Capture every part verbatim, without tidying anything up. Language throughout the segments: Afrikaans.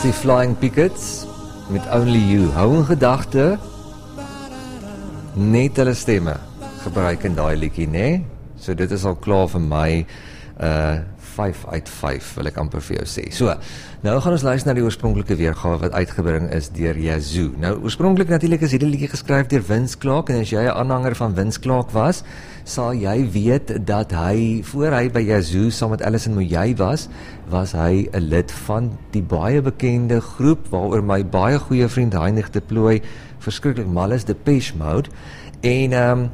die Flying Pickets met Only You. Hou in gedagte, net hulle stemme gebruik in daai liedjie, né? So dit is al klaar vir my uh vyf uit vyf, wil ek amper vir jou sê. So, nou gaan ons luister na die oorspronklike weergawe wat uitgebring is deur Yazoo. Nou, oorspronklik natuurlik is hierdie liedjie geskryf deur Vince Clarke, en as jy 'n aanhanger van Vince Clarke was, sal jy weet dat hy, voor hy by Yazoo saam met Alison Moyet was, was hy 'n lid van die baie bekende groep, waaroor my baie goeie vriend Heinrich de Plooy verskriklik mal is, Depeche Mode, en um,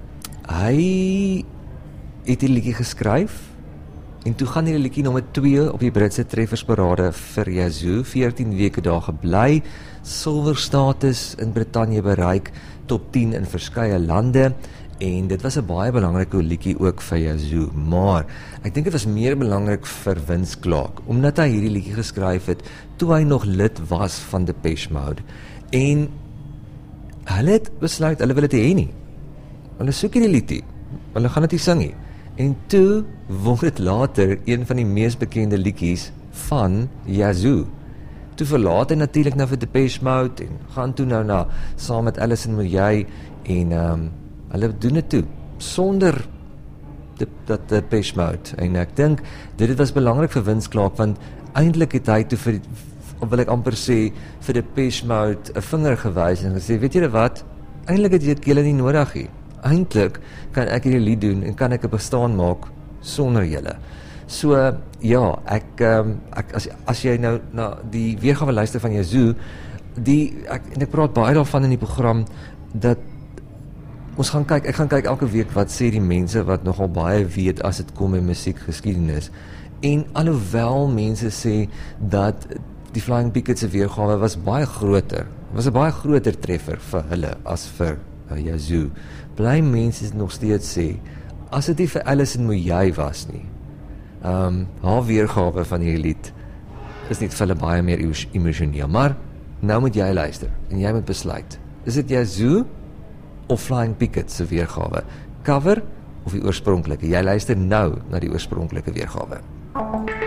hy het die liedjie geskryf, en toe gaan hierdie liedjie nommer twee op die Britse treffersparade vir Yazoo, veertien weke daar gebly, silwer status in Brittanje bereik, top tien in verskeie lande, en dit was 'n baie belangrike liedjie ook vir Yazoo, maar ek dink dit was meer belangrik vir Vince Clarke, omdat hy hierdie liedjie geskryf het, toe hy nog lid was van Depeche Mode, en hulle het besluit, hulle wil dit hê nie, hulle soek hierdie liedjie, hulle gaan dit nie sing nie, en toe word dit later een van die mees bekende liedjies van Yazoo. Toe verlaat hy natuurlik nou vir Depeche Mode en gaan toe nou na, saam met Alison Moyet, en um, hulle doen dit toe, sonder de, dat Depeche Mode, en ek dink, dit was belangrik vir Vince Clarke, want eintlik het hy toe vir, of wil ek amper sê, vir Depeche Mode 'n vinger gewys, en gesê, weet julle wat, eintlik het jy julle nie nodig nie. Eintlik kan ek hierdie lied doen en kan ek 'n bestaan maak sonder julle. So ja, ek, um, ek as, as jy nou na die weergawe luister van Yazoo, die ek, en ek praat baie daarvan in die program, dat ons gaan kyk, ek gaan kyk elke week wat sê die mense wat nogal baie weet as dit kom in musiekgeskiedenis. En alhoewel mense sê dat die Flying Pickets se weergawe was baie groter, was 'n baie groter treffer vir hulle as vir uh, Yazoo, bly mense nog steeds sê, as dit nie vir Alison Moyet was nie, um, haar weergawe van hierdie lied is net vir hulle baie meer emosioneel. Maar nou moet jy luister en jy moet besluit, is dit Yazoo of Flying Pickets se weergawe, cover of die oorspronklike? Jy luister nou na die oorspronklike weergawe.